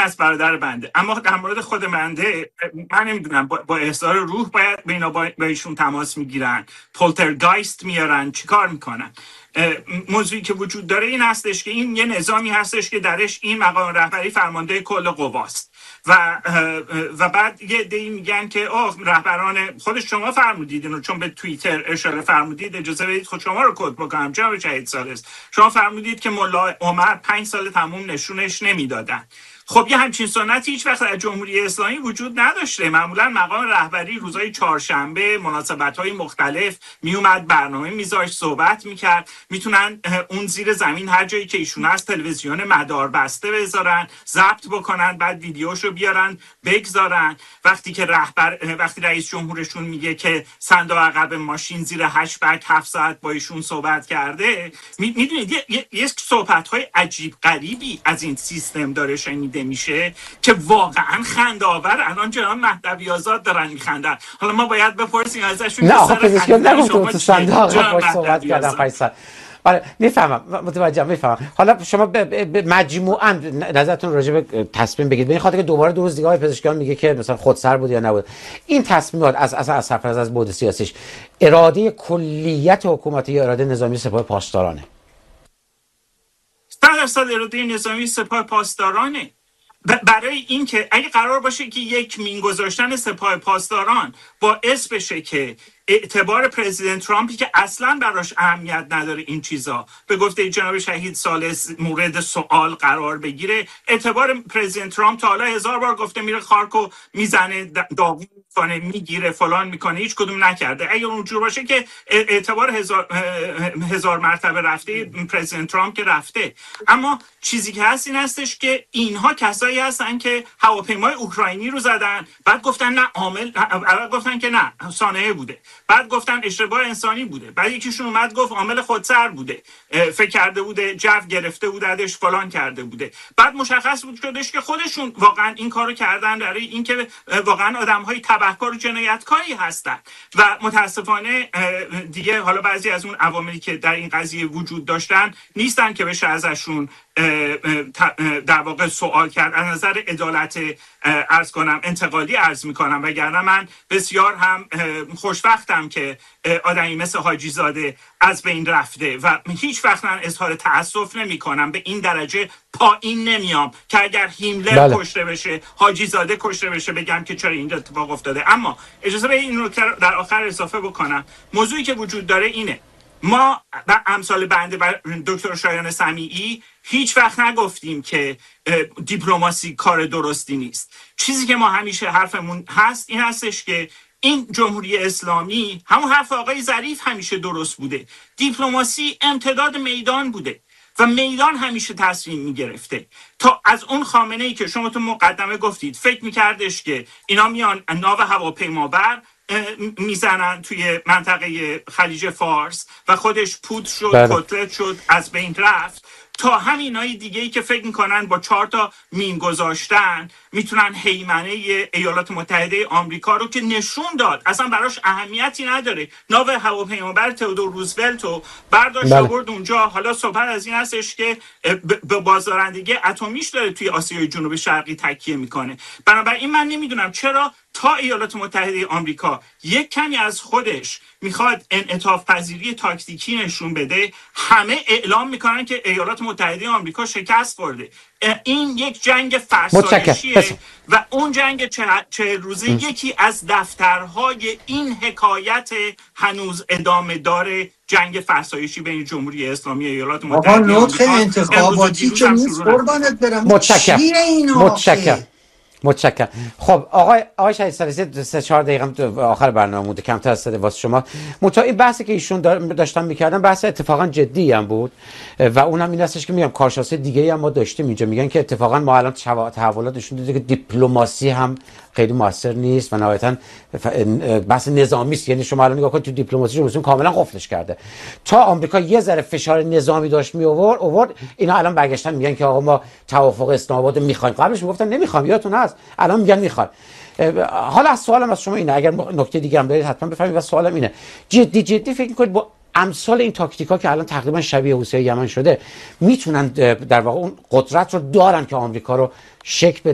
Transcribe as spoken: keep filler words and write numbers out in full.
از برادر بنده. اما در مورد خود بنده من نمیدونم با, با احضار روح باید بینا با ایشون تماس میگیرن، پولترگایست میارن، چیکار میکنن؟ موضوعی که وجود داره این هستش که این یه نظامی هستش که درش این مقام رهبری فرمانده کل قواست و و بعد یه عده‌ای میگن که آه رهبران خودش شما فرمودید اینو، چون به توییتر اشاره فرمودید، اجازه بدید خود شما رو کد بکنم جناب شهید ثالث. شما فرمودید که ملا عمر پنج سال تموم نشونش نمیدادن. خب یه همچین سنتی هیچ وقت در جمهوری اسلامی وجود نداشته. معمولا مقام رهبری روزهای چهارشنبه مناسبت‌های مختلف میومد، برنامه میذاشت، صحبت میکرد. میتونن اون زیر زمین هر جایی که ایشون هست تلویزیون مدار بسته بذارن، ضبط بکنن، بعد ویدیوشو بیارن بگذارن. وقتی که رهبر وقتی رئیس جمهورشون میگه که صندوق عقب ماشین زیر هشبک هفت ساعت با ایشون صحبت کرده، میدونید یه, یه،, یه صحبت‌های عجیب غریبی از این سیستم داره شنید میشه که واقعا خنده‌آور. الان جناب مهدوی آزاد دارن میخندن. حالا ما باید بپرسیم ازشون نه آخه پزشکان نگفتم تو صندوق باش صحبت کردم قیصر. آره میفهمم، متوجهم، میفهمم. حالا شما به مجموعاً نظرتون راجع به تصمیم بگید، به این خاطر که دوباره دو روز دیگه های پزشکان میگه که مثلا خودسر بود یا نبود. این تصمیمات از اصلا از سرپرست از بعد سیاسیش اراده کلیت حکومت یا اراده نظامی سپاه پاسدارانه؟ صد درصد اراده نظامی سپاه پاسدارانه. برای اینکه اگه قرار باشه که یک مین گذاشتن سپاه پاسداران باعث بشه که اعتبار پرزیدنت ترامپی که اصلا براش اهمیت نداره این چیزا به گفته جناب شهید ثالث مورد سوال قرار بگیره، اعتبار پرزیدنت ترامپ تا حالا هزار بار گفته میره خارکو میزنه، داغون میکنه، میگیره، فلان میکنه، هیچ کدوم نکرده. اگه اونجور باشه که اعتبار هزار, هزار مرتبه رفته پرزیدنت ترامپ که رفته. اما چیزی که هست این هستش که اینها کسایی هستن که هواپیمای اوکراینی رو زدن، بعد گفتن نه عامل، اول گفتن که نه سانحه بوده، بعد گفتن اشتباه انسانی بوده، بعد یکیشون اومد گفت عامل خودسر بوده، فکر کرده بوده جو گرفته بوده ازش فلان کرده بوده. بعد مشخص بود شدش که خودشون واقعا این کارو کردن برای اینکه واقعا آدم‌های تبهکار و جنایتکاری هستن و متاسفانه دیگه حالا بعضی از اون عواملی که در این قضیه وجود داشتن نیستن که بشه ازشون در واقع سوال کرد. از نظر عدالت عرض کنم انتقادی عرض میکنم، وگرنه من بسیار هم خوشبختم که آدمی مثل حاجی زاده از بین رفته و هیچ وقت من اظهار تأسف نمی کنم، به این درجه پایین نمیام که اگر هیملر بله. کشته بشه، حاجی زاده کشته بشه بگم که چرا اینجا اتفاق افتاده. اما اجازه بدید این رو در آخر اضافه بکنم. موضوعی که وجود داره اینه، ما به امثال بنده و دکتر شایان سمیعی هیچ وقت نگفتیم که دیپلماسی کار درستی نیست. چیزی که ما همیشه حرفمون هست این هستش که این جمهوری اسلامی، همون حرف آقای ظریف همیشه درست بوده، دیپلماسی امتداد میدان بوده و میدان همیشه تصمیم میگرفته. تا از اون خامنه‌ای که شما تو مقدمه گفتید فکر میکردش که اینا میان ناو هواپیمابر میزنن توی منطقه خلیج فارس و خودش پودر شد، کتلت شد، از بین رفت، تا همینای دیگه‌ای که فکر میکنن با چهار تا مین گذاشتن میتونن هیمنه ایالات متحده آمریکا رو که نشون داد اصلا براش اهمیتی نداره، ناو هواپیمابر تئودور روزولت رو برداشت آورد اونجا. حالا صحبت از این هستش که به بازدارندگی اتمیش داره توی آسیای جنوب شرقی تکیه میکنه. بنابراین من نمیدونم چرا تا ایالات متحده آمریکا یک کمی از خودش میخواد انعطاف پذیری تاکتیکی نشون بده، همه اعلام میکنن که ایالات متحده آمریکا شکست خورده. این یک جنگ فرسایشیه و اون جنگ چهل روزه ام. یکی از دفترهای این حکایت هنوز ادامه داره، جنگ فرسایشی بین جمهوری اسلامی ایالات متحده آمریکا. آقا نطق انتخاباتی که نیست قربانت برم. متشکرم متشکرم متشکرم. خب آقای آقای شهید ثالثی سه چهار دقیقه آخر برنامه مونده، کمتر از سه واسه شما. متا این بحثی که ایشون داشتن میکردن بحث اتفاقا جدی هم بود و اونم این هستش که میگم کارشناسی دیگه هم ما داشتیم اینجا، میگن که اتفاقا ما الان تحولات نشون داده که دیپلماسی هم خیلی موثر نیست و نهایتا بحث نظامی است. یعنی شما الان نگاه کنید تو دیپلماسی رو کاملا قفلش کرده. تا آمریکا یه ذره فشار نظامی داشت می آورد آورد اینا الان برگشتن میگن که آقا ما توافق اسلام آباد میخوایم. قبلش میگفتن نمیخوام، یادتون هست، الان میگن میخوان. حالا سوالم از شما اینه، اگر نکته دیگه هم دارید حتما بفرمایید. و سوالم اینه، جدی جدی فکر می‌کنید با امثال این تاکتیکا که الان تقریبا شبیه حوثی‌های یمن شده میتونن در واقع اون قدرت رو دارن که آمریکا رو شک